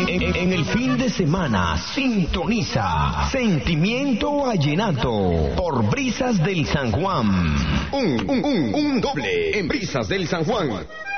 En el fin de semana, sintoniza Sentimiento Vallenato por Brisas del San Juan. Un doble en Brisas del San Juan.